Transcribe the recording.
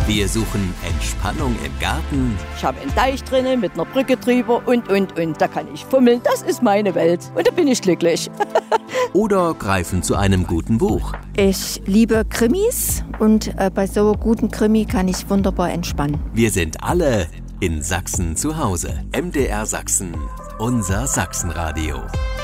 Wir suchen Entspannung im Garten. Ich habe einen Teich drinnen mit einer Brücke drüber und. Da kann ich fummeln, das ist meine Welt. Und da bin ich glücklich. Oder greifen zu einem guten Buch. Ich liebe Krimis und bei so einem guten Krimi kann ich wunderbar entspannen. Wir sind alle in Sachsen zu Hause. MDR Sachsen, unser Sachsenradio.